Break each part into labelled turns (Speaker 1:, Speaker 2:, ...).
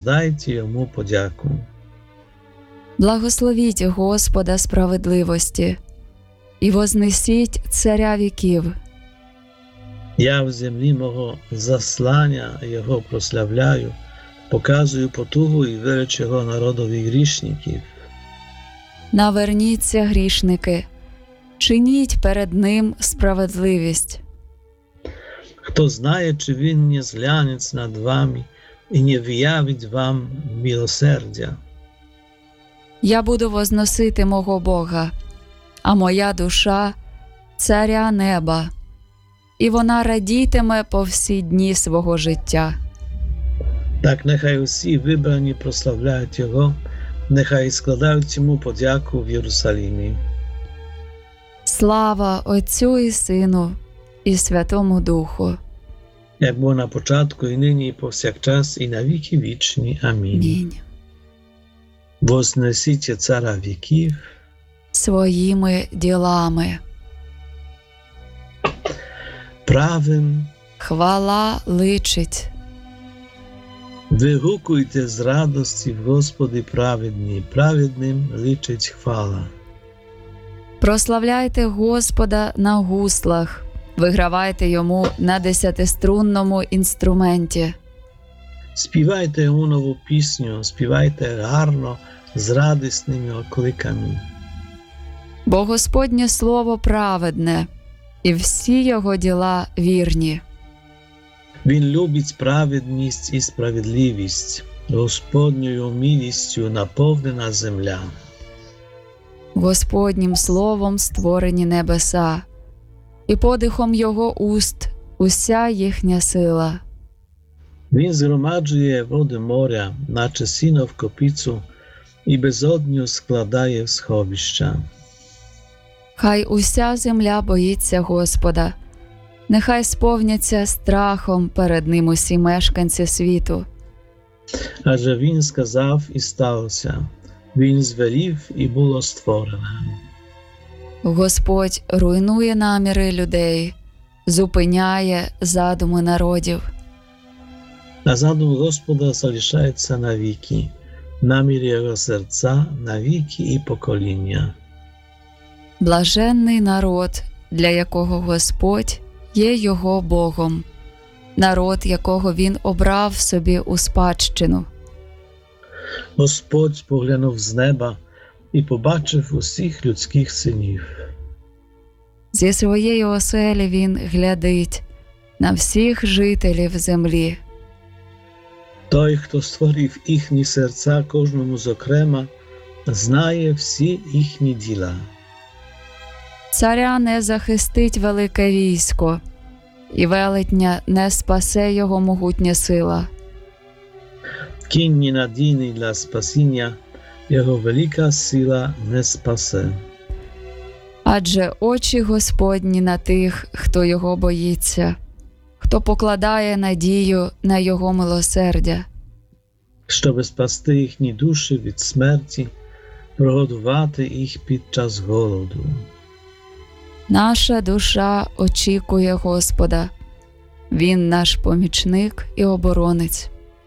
Speaker 1: дайте йому подяку.
Speaker 2: Благословіть Господа справедливості і вознесіть Царя віків.
Speaker 1: Я в землі мого заслання його прославляю, показую потугу і величого народові грішників.
Speaker 2: Наверніться, грішники, чиніть перед ним справедливість.
Speaker 1: Хто знає, чи він не зглянеться над вами і не виявить вам милосердя.
Speaker 2: Я буду возносити мого Бога, а моя душа – Царя неба, і вона радітиме по всі дні свого життя.
Speaker 1: Так нехай усі вибрані прославляють його, нехай складають йому подяку в Єрусалимі.
Speaker 2: Слава Отцю і Сину і Святому Духу.
Speaker 1: Як було на початку, і нині, і повсякчас, і на віки вічні. Амінь.
Speaker 2: Амінь.
Speaker 1: Вознесіть цара віків
Speaker 2: Своїми ділами.
Speaker 1: правим,
Speaker 2: Хвала личить.
Speaker 1: вигукуйте з радості в Господи праведні, праведним личить хвала.
Speaker 2: Прославляйте Господа на гуслах, вигравайте йому на 10-струнному інструменті.
Speaker 1: Співайте йому нову пісню, співайте гарно з радісними окликами.
Speaker 2: Бо Господнє слово праведне, і всі його діла вірні.
Speaker 1: Він любить праведність і справедливість, Господньою милістю наповнена земля.
Speaker 2: Господнім словом створені небеса, і подихом його уст уся їхня сила.
Speaker 1: Він згромаджує води моря, наче сіно в копицю, і безодню складає в сховища.
Speaker 2: Хай уся земля боїться Господа, нехай сповняться страхом перед ним усі мешканці світу.
Speaker 1: Адже він сказав і сталося, він звелів і було створене.
Speaker 2: Господь руйнує наміри людей, зупиняє задуми народів.
Speaker 1: А задум Господа залишається навіки, намір його серця навіки і покоління.
Speaker 2: Блаженний народ, для якого Господь є його Богом, народ, якого він обрав собі у спадщину.
Speaker 1: Господь поглянув з неба і побачив усіх людських синів.
Speaker 2: Зі своєї оселі він глядить на всіх жителів землі.
Speaker 1: Той, хто створив їхні серця кожному зокрема, знає всі їхні діла.
Speaker 2: Царя не захистить велике військо, і велетня не спасе його могутня сила.
Speaker 1: Кінь ненадійний для спасіння, його велика сила не спасе.
Speaker 2: Адже очі Господні на тих, хто його боїться, хто покладає надію на його милосердя.
Speaker 1: Щоби спасти їхні душі від смерті, прогодувати їх під час голоду.
Speaker 2: Наша душа очікує Господа. Він наш помічник і оборонець.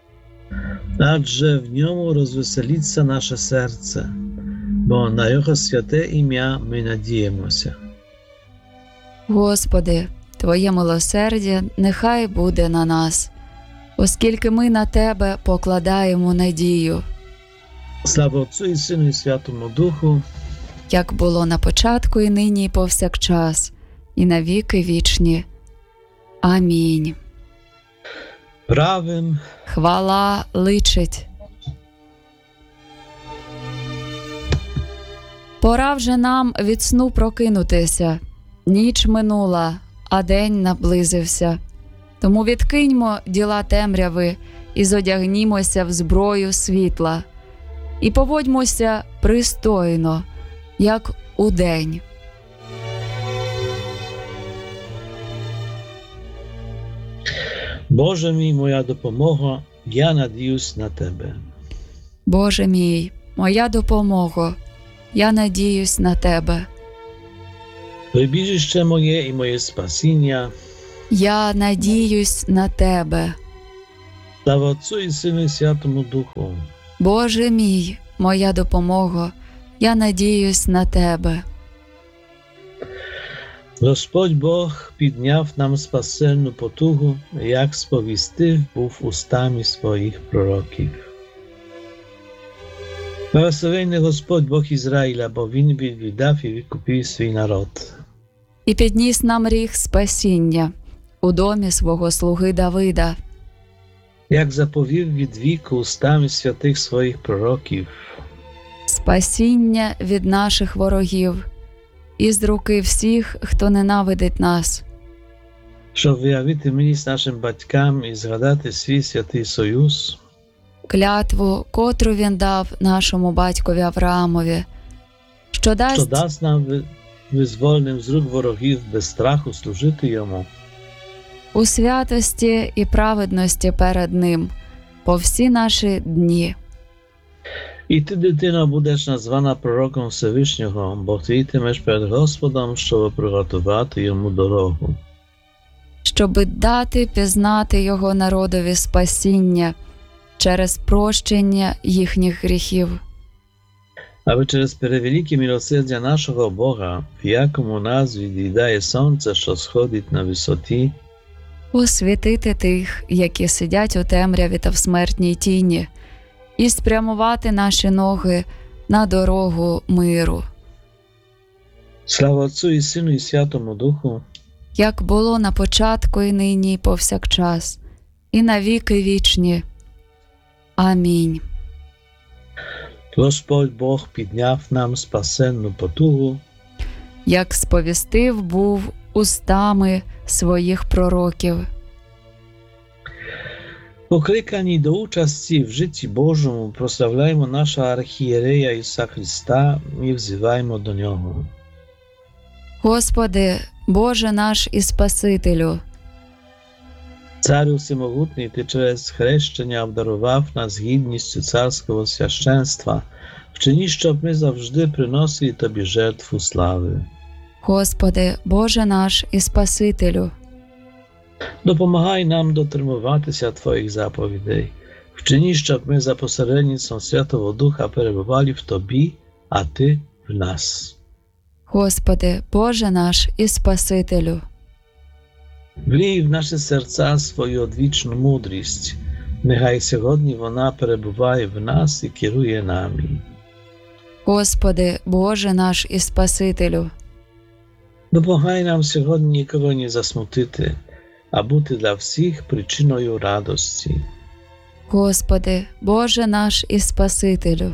Speaker 1: Адже в ньому розвеселиться наше серце, бо на його святе ім'я ми надіємося.
Speaker 2: Господи, Твоє милосердя нехай буде на нас, оскільки ми на Тебе покладаємо надію.
Speaker 1: Слава Отцю і Сину і Святому Духу,
Speaker 2: як було на початку, і нині, і повсякчас, і на віки вічні. Амінь.
Speaker 1: правим,
Speaker 2: Хвала личить. Пора вже нам від сну прокинутися. Ніч минула, а день наблизився. Тому відкиньмо діла темряви і зодягнімося в зброю світла. І поводьмося пристойно, як удень.
Speaker 1: Боже мій, моя допомога, я надіюсь на Тебе.
Speaker 2: Боже мій, моя допомога, я надіюсь на Тебе.
Speaker 1: Прибіжище моє і моє спасіння,
Speaker 2: Я надіюсь на Тебе.
Speaker 1: Слава Отцю і Сину і Святому Духу.
Speaker 2: Боже мій, моя допомога, я надіюсь на Тебе.
Speaker 1: Господь Бог підняв нам спасенну потугу, як сповістив був устами своїх пророків. Благословенний Господь Бог Ізраїля, бо Він віддав і відкупив свій народ.
Speaker 2: І підніс нам ріг спасіння у домі свого слуги Давида.
Speaker 1: Як заповів від віку устами святих своїх пророків.
Speaker 2: Спасіння від наших ворогів і з руки всіх, хто ненавидить нас.
Speaker 1: Щоб виявити милість нашим батькам і згадати свій святий союз.
Speaker 2: Клятву, котру він дав нашому батькові Авраамові, що дасть
Speaker 1: нам визвольним з рук ворогів без страху служити йому.
Speaker 2: У святості і праведності перед ним по всі наші дні.
Speaker 1: І ти, дитино, будеш названа пророком Всевишнього, бо ти йтимеш перед Господом, щоб приготувати йому дорогу.
Speaker 2: Щоби дати пізнати його народові спасіння через прощення їхніх гріхів.
Speaker 1: Аби через перевелике милосердя нашого Бога, в якому нас від'їдає сонце, що сходить на висоті,
Speaker 2: освітити тих, які сидять у темряві та в смертній тіні, і спрямувати наші ноги на дорогу миру.
Speaker 1: Слава Отцю і Сину і Святому Духу,
Speaker 2: як було на початку і нині і повсякчас, і на віки вічні. Амінь.
Speaker 1: Господь Бог підняв нам спасенну потугу,
Speaker 2: як сповістив був устами своїх пророків.
Speaker 1: Покликані до участі в житті Божому, прославляємо нашого архієрея Ісуса Христа і взиваємо до Нього.
Speaker 2: Господи, Боже наш і Спасителю,
Speaker 1: Царю всемогутній, Ти через хрещення обдарував нас гідністю царського священства, вчини, щоб ми завжди приносили Тобі жертву слави.
Speaker 2: Господи, Боже наш і Спасителю,
Speaker 1: Допомагай нам дотримуватися Твоїх заповідей. Вчини, щоб ми за посередництвом Святого Духа перебували в Тобі, а Ти в нас.
Speaker 2: Господи, Боже наш і Спасителю,
Speaker 1: Влій в наші серця свою одвічну мудрість. Нехай сьогодні вона перебуває в нас і керує нами.
Speaker 2: Господи, Боже наш і Спасителю,
Speaker 1: Допомагай нам сьогодні нікого не засмутити, а бути для всіх причиною радості.
Speaker 2: Господи, Боже наш і Спасителю,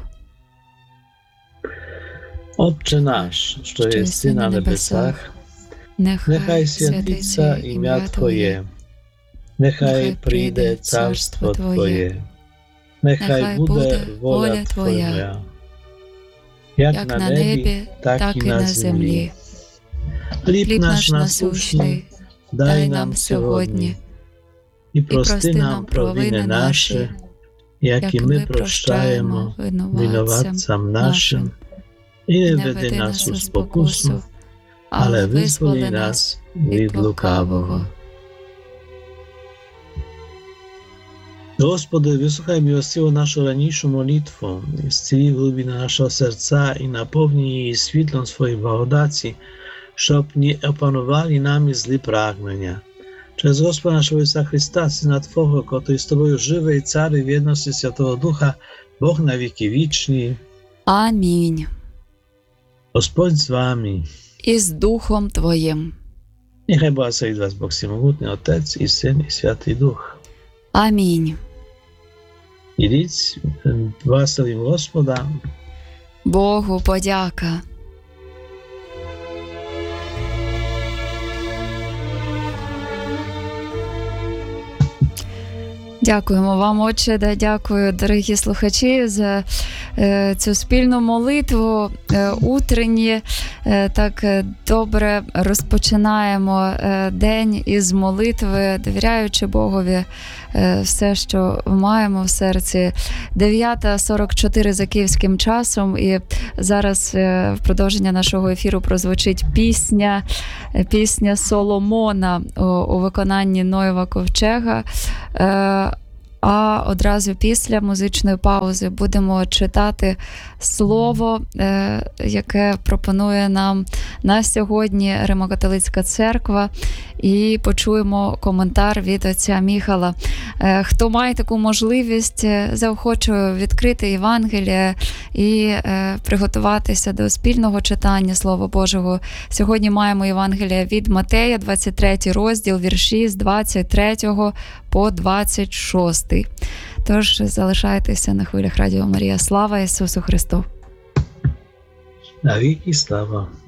Speaker 1: Отче наш, що єси на небесах, нехай святиться ім'я Твоє, нехай прийде царство Твоє, нехай буде воля Твоя, як на небі, так і на землі. Хліб наш насущний дай нам сьогодні, і прости нам провини наші, як і ми прощаємо винуватцям нашим, і не веди нас у спокусу, але визволи нас від лукавого. Господи, вислухай милостиво нашу раннішу молитву, зціли глибини нашого серця і наповни її світлом своєї благодаті, щоб не опанували нами злі прагнення. Через Господа нашого Ісуса Христа, Сина Твого, котрий з Тобою живе і царить в єдності Святого Духа, Бог на віки вічні.
Speaker 2: Амінь.
Speaker 1: Господь з вами.
Speaker 2: І з Духом Твоїм.
Speaker 1: Нехай благословить вас Бог Всемогутній, Отець і Син і Святий Дух.
Speaker 2: Амінь.
Speaker 1: Ідіть, благословимо Господа.
Speaker 2: Богу подяка. Дякуємо вам, Отче, дякую, дорогі слухачі, за цю спільну молитву утренні. Так добре розпочинаємо день із молитви, довіряючи Богові все, що маємо в серці. 9:44 за київським часом, і зараз в продовження нашого ефіру прозвучить пісня Соломона у виконанні Ноєва Ковчега. А одразу після музичної паузи будемо читати слово, яке пропонує нам на сьогодні Римо-католицька церква, і почуємо коментар від отця Міхала. Хто має таку можливість, заохочую відкрити Євангеліє і приготуватися до спільного читання Слова Божого. Сьогодні маємо Євангеліє від Матея, 23 розділ, вірші з 23 по 26. Тож залишайтеся на хвилях Радіо Марія. Слава Ісусу Христу!
Speaker 1: Навіки слава!